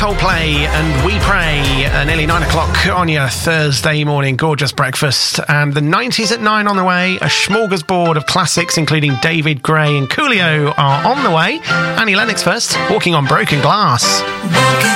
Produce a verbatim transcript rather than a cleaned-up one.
Coldplay and We Pray, uh, nearly nine o'clock on your Thursday morning. Gorgeous breakfast. And the nineties at nine on the way. A smorgasbord of classics, including David Gray and Coolio, are on the way. Annie Lennox first, Walking on Broken Glass.